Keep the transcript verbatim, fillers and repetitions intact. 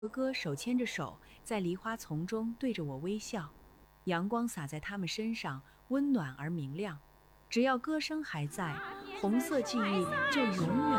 哥哥手牵着手，在梨花丛中对着我微笑，阳光洒在他们身上，温暖而明亮。只要歌声还在，红色记忆就永远